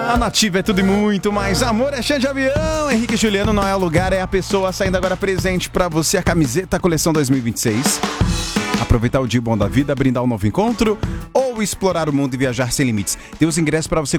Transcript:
A Nativa é tudo e muito mais. Amor é chão de avião. Henrique e Juliano não é o lugar, é a pessoa. Saindo agora presente pra você a camiseta coleção 2026. Aproveitar o dia bom da vida, brindar um novo encontro ou explorar o mundo e viajar sem limites. Tem os ingressos pra você